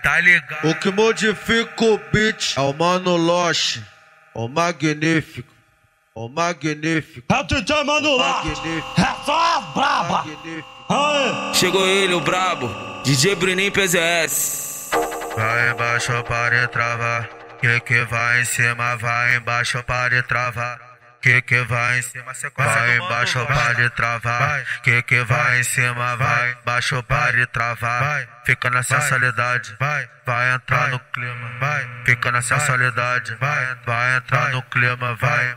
tá ligado? O que modifica o beat é o Mano Loche, o magnífico, o magnífico. É o DJ Mano Loche, é só as braba. Aê. Chegou ele, o brabo, DJ Bruninho PZS. Vai embaixo para travar, que vai em cima, vai embaixo para travar. Que vai em cima, vai embaixo para travar. Que vai em cima, vai embaixo para travar. Fica na sensualidade, vai entrar no clima. Fica na sensualidade, vai entrar no clima, vai